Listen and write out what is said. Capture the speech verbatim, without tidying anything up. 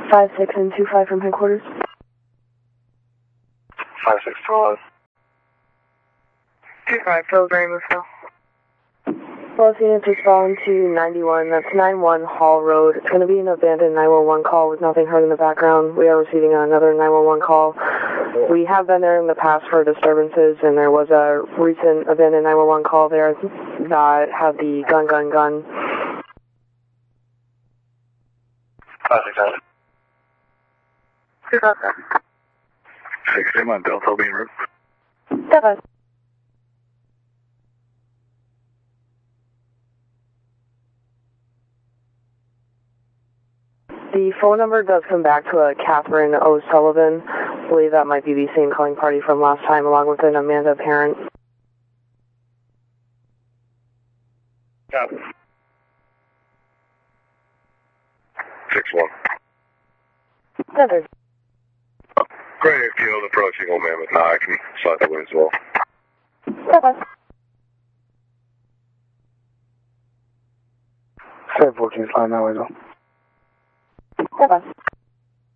five six and two five from headquarters. five six twelve. two five, Pillsbury, Moveville. Both units respond to ninety-one, that's nine one Hall Road. It's going to be an abandoned nine one one call with nothing heard in the background. We are receiving another nine one one call. We have been there in the past for disturbances, and there was a recent abandoned nine one one call there that had the gun, gun, gun. five six seven. two five seven. six eight on Delta being route. Seven. The phone number does come back to a Catherine O'Sullivan. I believe that might be the same calling party from last time, along with an Amanda parent. Copy. six one. Seven. Great field approaching Old Mammoth. Now I can slide that way as well. Seven. seven fourteen, slide that way as well. Seven.